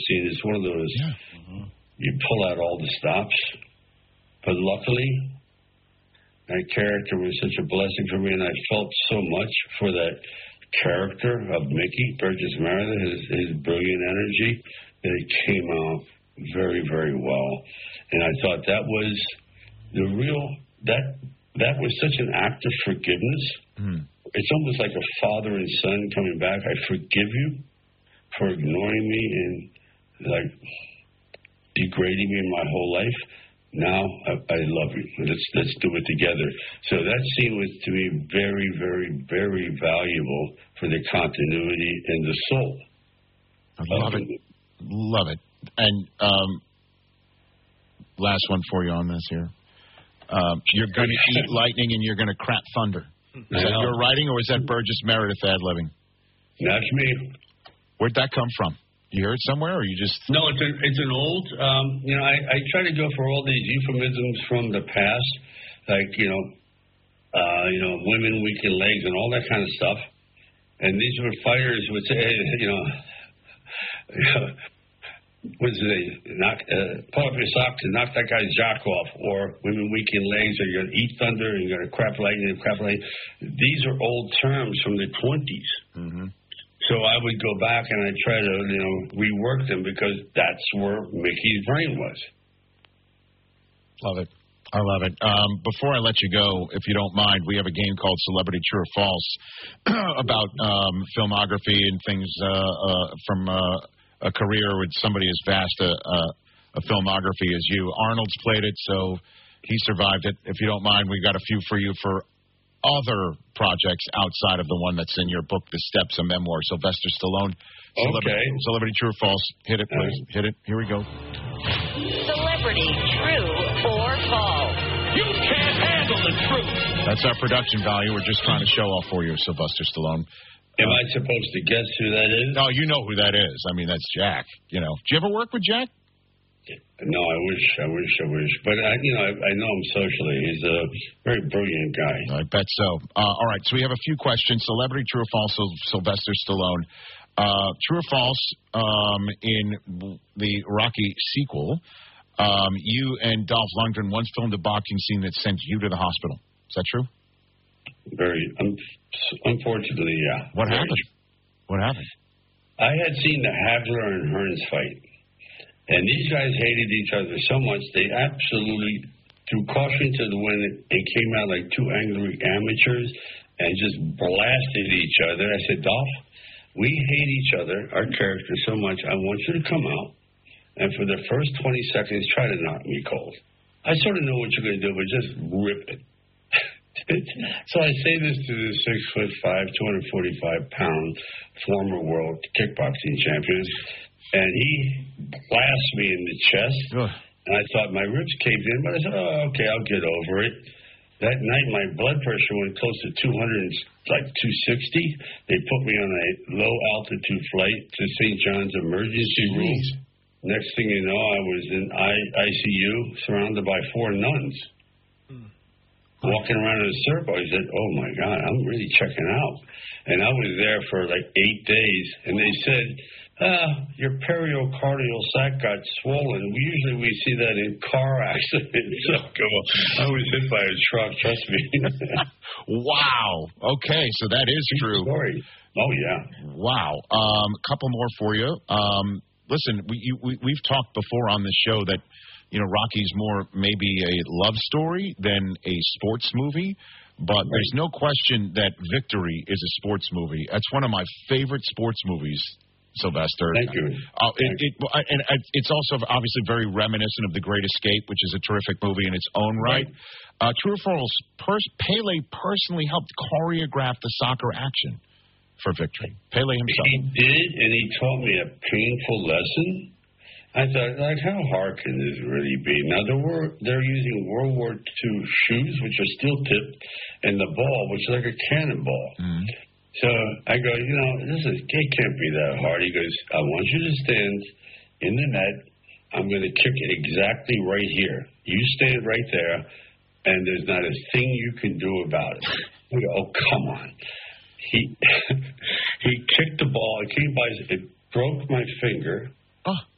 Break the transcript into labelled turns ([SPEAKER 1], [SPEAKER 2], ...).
[SPEAKER 1] scene. It's one of those, you pull out all the stops. But luckily, that character was such a blessing for me, and I felt so much for that character of Mickey, Burgess Meredith, his brilliant energy, that it came out very, very well. And I thought that was the real, that was such an act of forgiveness. It's almost like a father and son coming back. I forgive you for ignoring me and like degrading me my whole life. Now I love you. Let's do it together. So that scene was to me very, very, very valuable for the continuity and the soul.
[SPEAKER 2] I love it. Love it. And last one for you on this here. You're going to eat lightning and you're going to crap thunder. Is that your writing, or is that Burgess Meredith ad-libbing?
[SPEAKER 1] That's me.
[SPEAKER 2] Where'd that come from? You heard it somewhere, or you just...
[SPEAKER 1] No, it's an old... I try to go for all these euphemisms from the past, like, women, weakened legs, and all that kind of stuff. And these were fighters would say, pull up your socks and knock that guy's jock off, or women weakened legs, or you're going to eat thunder, and you're going to crap lightning, These are old terms from the 20s. Mm-hmm. So I would go back and I'd try to, rework them, because that's where Mickey's brain was.
[SPEAKER 2] Love it. I love it. Before I let you go, if you don't mind, we have a game called Celebrity True or False about filmography and things from a career with somebody as vast a filmography as you. Arnold's played it, so he survived it. If you don't mind, we've got a few for you for other projects outside of the one that's in your book, The Steps, a memoir. Sylvester Stallone. Celebrity True or False. Hit it, please. Hit it. Here we go.
[SPEAKER 3] Celebrity True or False.
[SPEAKER 4] You can't handle the truth.
[SPEAKER 2] That's our production value. We're just trying to show off for you, Sylvester Stallone.
[SPEAKER 1] Am I supposed to guess who that is?
[SPEAKER 2] No, you know who that is. I mean, that's Jack. Did you ever work with Jack?
[SPEAKER 1] No, I wish. But, I know him socially. He's a very brilliant guy.
[SPEAKER 2] I bet so. All right, so we have a few questions. Celebrity True or False, Sylvester Stallone. True or false, in the Rocky sequel, you and Dolph Lundgren once filmed a boxing scene that sent you to the hospital. Is that true?
[SPEAKER 1] Very, unfortunately, yeah.
[SPEAKER 2] What happened?
[SPEAKER 1] I had seen the Hagler and Hearns fight. And these guys hated each other so much, they absolutely threw caution to the wind and came out like two angry amateurs and just blasted each other. I said, Dolph, we hate each other, our characters, so much. I want you to come out and for the first 20 seconds, try to knock me cold. I sort of know what you're going to do, but just rip it. So I say this to the 6'5", 245-pound former world kickboxing champion. And he blasted me in the chest, and I thought my ribs caved in, but I said, okay, I'll get over it. That night, my blood pressure went close to 200, like 260. They put me on a low-altitude flight to St. John's Emergency Room. Next thing you know, I was in ICU, surrounded by 4 nuns. Walking around in a circle, I said, oh, my God, I'm really checking out. And I was there for like 8 days, and they said, your periocardial sac got swollen. Usually we see that in car accidents. I was hit by a truck, trust me.
[SPEAKER 2] Wow. Okay, so that is true.
[SPEAKER 1] Story. Oh, yeah.
[SPEAKER 2] Wow. Couple more for you. Listen, we've talked before on this show that, Rocky's more maybe a love story than a sports movie. But there's no question that Victory is a sports movie. That's one of my favorite sports movies, Sylvester.
[SPEAKER 1] Thank you.
[SPEAKER 2] It's also obviously very reminiscent of The Great Escape, which is a terrific movie in its own right. True or false, Pele personally helped choreograph the soccer action for Victory. Pele himself.
[SPEAKER 1] He did, and he taught me a painful lesson. I thought, how hard can this really be? Now, they're using World War II shoes, which are steel-tipped, and the ball, which is like a cannonball. Mm-hmm. So I go, it can't be that hard. He goes, I want you to stand in the net. I'm going to kick it exactly right here. You stand right there, and there's not a thing you can do about it. I go, oh, come on. He kicked the ball. It came by. It broke my finger.